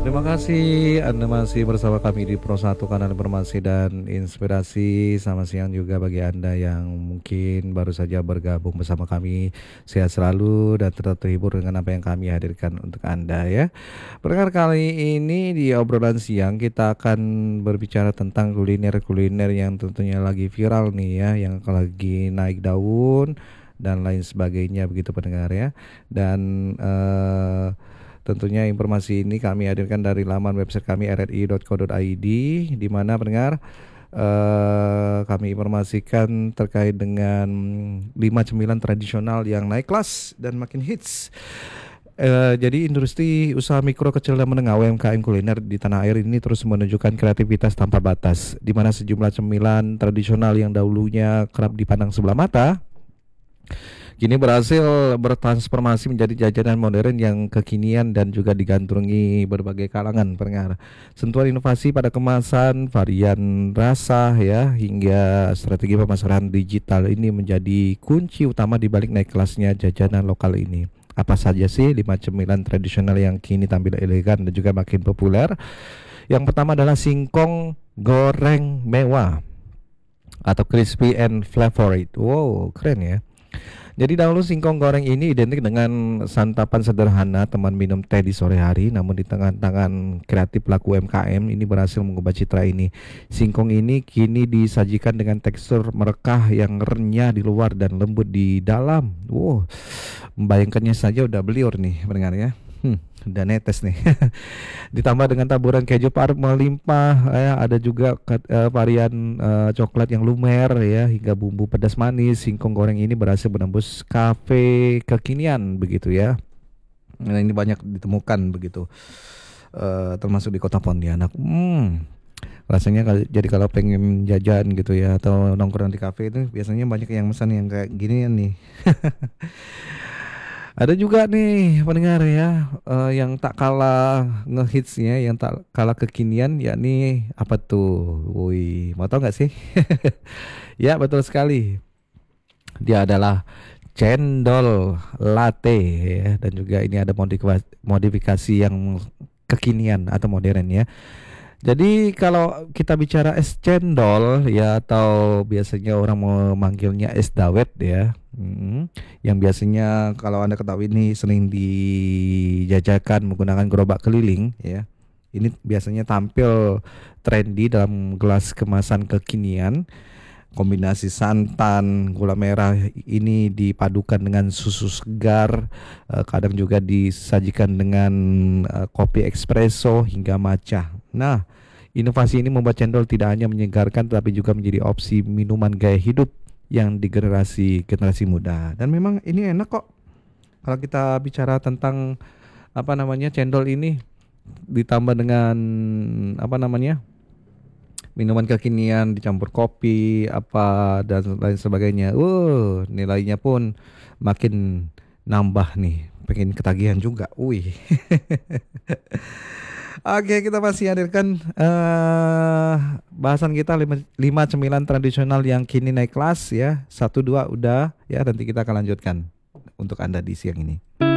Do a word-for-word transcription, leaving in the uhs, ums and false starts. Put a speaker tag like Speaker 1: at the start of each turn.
Speaker 1: Terima kasih Anda masih bersama kami di Pro satu Kanal Informasi dan Inspirasi. Selamat siang juga bagi Anda yang mungkin baru saja bergabung bersama kami. Sehat selalu dan tetap terhibur dengan apa yang kami hadirkan untuk Anda ya. Pendengar, kali ini di obrolan siang kita akan berbicara tentang kuliner-kuliner yang tentunya lagi viral nih ya, yang lagi naik daun dan lain sebagainya begitu pendengar ya. Dan eh tentunya informasi ini kami hadirkan dari laman website kami r r i dot co dot i d, di mana pendengar eh, kami informasikan terkait dengan lima cemilan tradisional yang naik kelas dan makin hits. Eh, jadi industri usaha mikro kecil dan menengah U M K M kuliner di tanah air ini terus menunjukkan kreativitas tanpa batas, di mana sejumlah cemilan tradisional yang dahulunya kerap dipandang sebelah mata kini berhasil bertransformasi menjadi jajanan modern yang kekinian dan juga digandrungi berbagai kalangan pendengar. Sentuhan inovasi pada kemasan, varian rasa ya, hingga strategi pemasaran digital ini menjadi kunci utama di balik naik kelasnya jajanan lokal ini. Apa saja sih lima cemilan tradisional yang kini tampil elegan dan juga makin populer? Yang pertama adalah singkong goreng mewah atau crispy and flavored. Wow, keren ya. Jadi dahulu singkong goreng ini identik dengan santapan sederhana teman minum teh di sore hari, namun di tangan-tangan kreatif pelaku U M K M ini berhasil mengubah citra ini. Singkong ini kini disajikan dengan tekstur merekah yang renyah di luar dan lembut di dalam. Wow, membayangkannya saja udah beliur nih pendengar ya. Hmm, udah netes nih. Ditambah dengan taburan keju parut melimpah ya, ada juga kat- eh, varian eh, coklat yang lumer ya, hingga bumbu pedas manis. Singkong goreng ini berhasil menembus kafe kekinian begitu ya. Nah, ini banyak ditemukan begitu, eh, termasuk di kota Pontianak. Hmm, rasanya kalau jadi kalau pengen jajan gitu ya atau nongkrong di kafe itu biasanya banyak yang pesan yang kayak gini nih. Ada juga nih pendengar ya, eh, yang tak kalah ngehitsnya, yang tak kalah kekinian, yakni apa tuh? Woi, mau tahu nggak sih? Ya betul sekali. Dia adalah cendol latte ya, dan juga ini ada modifikasi, modifikasi yang kekinian atau modern ya. Jadi kalau kita bicara es cendol ya, atau biasanya orang memanggilnya es dawet ya, mm, yang biasanya kalau Anda ketahui ini sering dijajakan menggunakan gerobak keliling ya. Ini biasanya tampil trendy dalam gelas kemasan kekinian. Kombinasi santan, gula merah ini dipadukan dengan susu segar, eh, kadang juga disajikan dengan eh, kopi espresso hingga matcha. Nah, inovasi ini membuat cendol tidak hanya menyegarkan tapi juga menjadi opsi minuman gaya hidup yang di generasi generasi muda. Dan memang ini enak kok. Kalau kita bicara tentang apa namanya cendol ini ditambah dengan apa namanya minuman kekinian dicampur kopi apa dan lain sebagainya. Uh, nilainya pun makin nambah nih. Pengen ketagihan juga. Wih. Oke, kita masih hadirkan eh bahasan kita lima, lima cemilan tradisional yang kini naik kelas ya. Satu dua udah ya, nanti kita akan lanjutkan untuk Anda di siang ini.